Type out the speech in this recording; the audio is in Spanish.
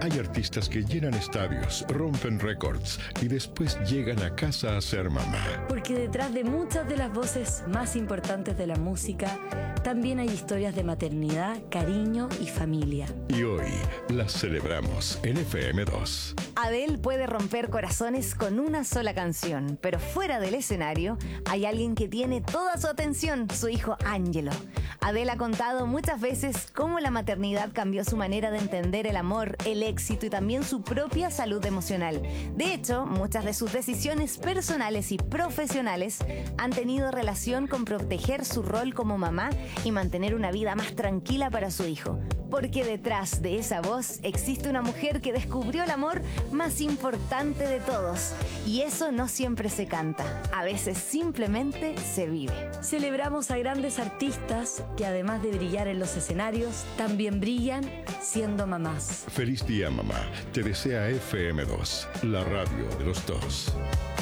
Hay artistas que llenan estadios, rompen récords y después llegan a casa a ser mamá. Porque detrás de muchas de las voces más importantes de la música, también hay historias de maternidad, cariño y familia. Y hoy las celebramos en FM2. Adele puede romper corazones con una sola canción, pero fuera del escenario hay alguien que tiene toda su atención, su hijo Angelo. Adele ha contado muchas veces cómo la maternidad cambió su manera de entender el amor, el éxito y también su propia salud emocional. De hecho, muchas de sus decisiones personales y profesionales han tenido relación con proteger su rol como mamá y mantener una vida más tranquila para su hijo. Porque detrás de esa voz existe una mujer que descubrió el amor más importante de todos. Y eso no siempre se canta, a veces simplemente se vive. Celebramos a grandes artistas que además de brillar en los escenarios, también brillan siendo mamás. Feliz día, mamá. Te desea FM2, la radio de los dos.